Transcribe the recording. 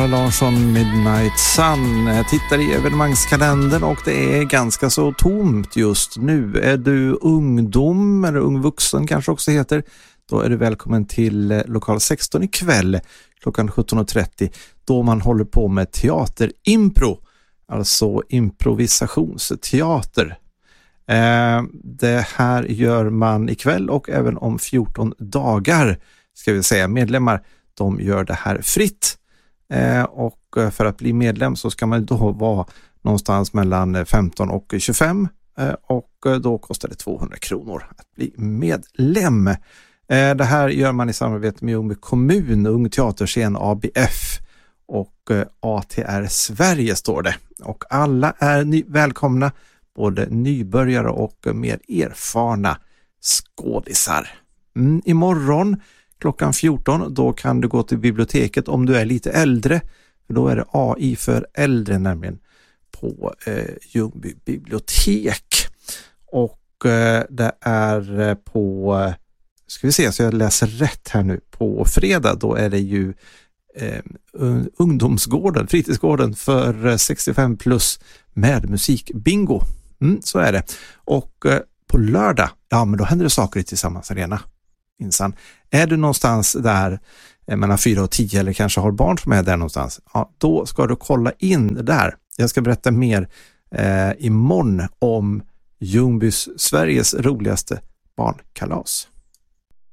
Sara Larsson, Midnight Sun. Tittar i evenemangskalendern och det är ganska så tomt just nu. Är du ungdom eller ung vuxen kanske också heter, då är du välkommen till lokal 16 ikväll klockan 17.30 då man håller på med teaterimpro, alltså improvisationsteater. Det här gör man ikväll och även om 14 dagar ska vi säga. Medlemmar, de gör det här fritt. Och för att bli medlem så ska man då vara någonstans mellan 15 och 25 och då kostar det 200 kronor att bli medlem. Det här gör man i samarbete med Ljungby kommun, Ung Teaterscen, ABF och ATR Sverige står det. Och alla är välkomna, både nybörjare och mer erfarna skådisar. Imorgon klockan 14 då kan du gå till biblioteket om du är lite äldre. För då är det AI för äldre nämligen på Ljungby bibliotek. Och det är på, ska vi se så jag läser rätt här nu, på fredag då är det ju ungdomsgården, fritidsgården för 65 plus med musikbingo. Så är det. Och på lördag, ja men då händer det saker i Tillsammans Arena. Insan. Är du någonstans där mellan 4 och 10 eller kanske har barn som är där någonstans, ja, då ska du kolla in där. Jag ska berätta mer imorgon om Ljungbys Sveriges roligaste barnkalas.